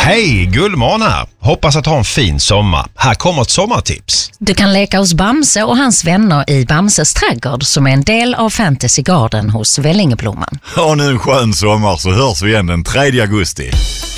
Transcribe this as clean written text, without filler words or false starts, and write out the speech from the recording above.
Hej, Gullmån här. Hoppas att ha en fin sommar. Här kommer ett sommartips. Du kan leka hos Bamse och hans vänner i Bamses trädgård som är en del av Fantasy Garden hos Vällingeblomman. Ha nu en skön sommar så hörs vi igen den 3 augusti.